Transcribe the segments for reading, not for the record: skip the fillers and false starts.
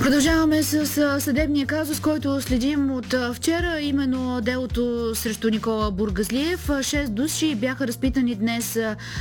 Продължаваме с съдебния казус, който следим от вчера, именно делото срещу Никола Бургазлиев. 6 души бяха разпитани днес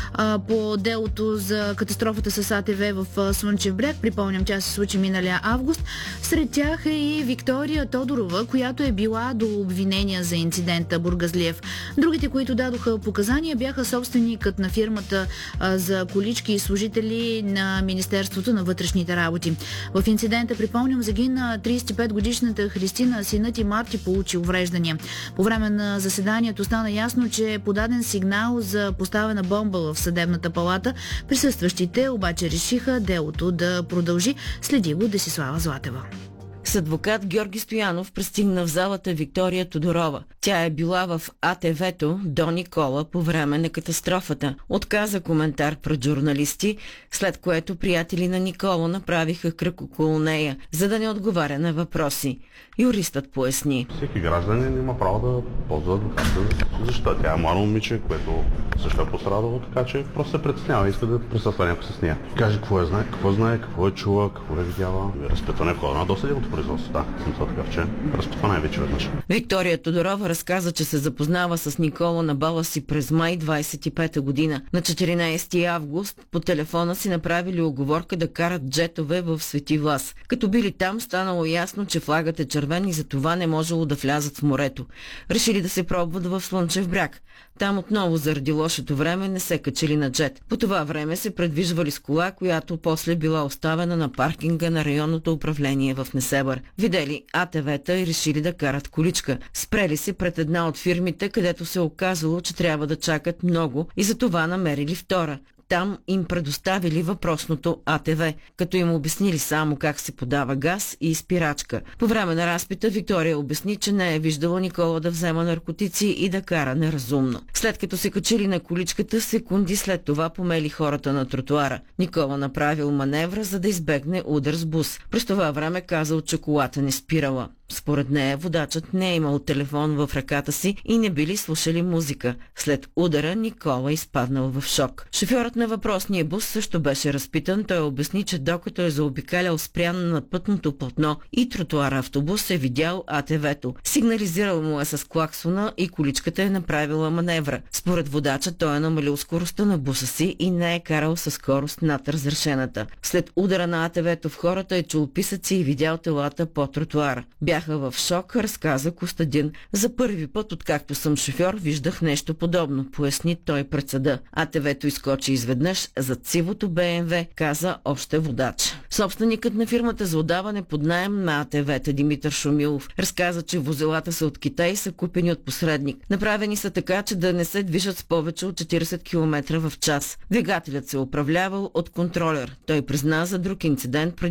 по делото за катастрофата с АТВ в Слънчев бряг. Припомням, тя се случи миналия август. Сред тях е и Виктория Тодорова, която е била до обвинения за инцидента Бургазлиев. Другите, които дадоха показания, бяха собственикът на фирмата за колички и служители на Министерството на вътрешните работи. В инцидента, припомням, загина 35-годишната Христина, синът и Марти получи увреждания. По време на заседанието стана ясно, че е подаден сигнал за поставена бомба в съдебната палата. Присъстващите обаче решиха делото да продължи. Следи го Десислава Златева. С адвокат Георги Стоянов пристигна в залата Виктория Тодорова. Тя е била в АТВ-то до Никола по време на катастрофата. Отказа коментар пред журналисти, след което приятели на Никола направиха кръг около нея, за да не отговаря на въпроси. Юристът поясни. Всеки гражданин има право да ползва адвоката. Защо? Тя е младо момиче, което също е пострадало, така че просто се притеснява и иска да присъства някой с нея. Каже какво знае, какво е чула, какво е видяла. Разпитване в хода на досъдебното производство. Да, смисъл такъв, че разпитване е вече веднъж. Виктория Тодорова разказа, че се запознава с Никола на бала си през май 25-та година. На 14 август по телефона си направили уговорка да карат джетове в Свети Влас. Като били там, станало ясно, че флагът е червен и за това не можело да влязат в морето. Решили да се пробват в Слънчев бряг. Там отново заради лошото време не се качили на джет. По това време се предвижвали с кола, която после била оставена на паркинга на районното управление в Несебър. Видели АТВ-та и решили да карат количка. Спрели се пред една от фирмите, където се оказало, че трябва да чакат много и за това намерили втора. Там им предоставили въпросното АТВ, като им обяснили само как се подава газ и спирачка. По време на разпита Виктория обясни, че не е виждала Никола да взема наркотици и да кара неразумно. След като се качили на количката, секунди след това помели хората на тротуара. Никола направил маневра, за да избегне удар с бус. През това време казал, че колата не спирала. Според нея водачът не е имал телефон в ръката си и не били слушали музика. След удара Никола изпаднал в шок. Шофьорът на въпросния бус също беше разпитан. Той обясни, че докато е заобикалял спрян на пътното платно и тротуара автобус, е видял АТВ-то. Сигнализирал му е с клаксона и количката е направила маневра. Според водача той е намалил скоростта на буса си и не е карал със скорост над разрешената. След удара на АТВ-то в хората е чул писъци и видял телата по тротуара. Бяха в шок, разказа Костадин. За първи път, откакто съм шофьор, виждах нещо подобно, поясни той пред съда. АТВ-то изкочи изведнъж зад сивото БМВ, каза още водач. Собственикът на фирмата за отдаване под наем на АТВ-та Димитър Шумилов разказа, че возилата са от Китай и са купени от посредник. Направени са така, че да не се движат с повече от 40 км в час. Двигателят се управлявал от контролер. Той призна за друг инцидент преди